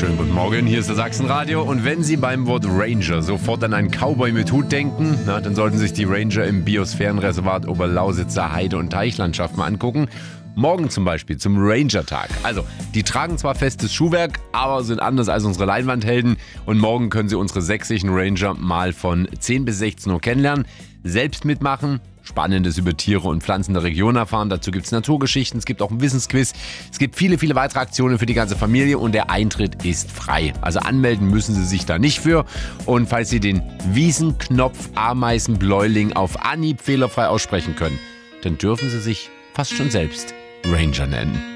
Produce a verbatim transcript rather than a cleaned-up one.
Schönen guten Morgen, hier ist das Sachsenradio. Und wenn Sie beim Wort Ranger sofort an einen Cowboy mit Hut denken, na, dann sollten sich die Ranger im Biosphärenreservat Oberlausitzer Heide- und Teichlandschaft mal angucken. Morgen zum Beispiel zum Ranger-Tag. Also, die tragen zwar festes Schuhwerk, aber sind anders als unsere Leinwandhelden. Und morgen können Sie unsere sächsischen Ranger mal von zehn bis sechzehn Uhr kennenlernen, selbst mitmachen, Spannendes über Tiere und Pflanzen der Region erfahren. Dazu gibt es Naturgeschichten, es gibt auch ein Wissensquiz. Es gibt viele, viele weitere Aktionen für die ganze Familie und der Eintritt ist frei. Also anmelden müssen Sie sich da nicht für. Und falls Sie den Wiesenknopf Ameisenbläuling auf Anhieb fehlerfrei aussprechen können, dann dürfen Sie sich fast schon selbst Ranger nennen.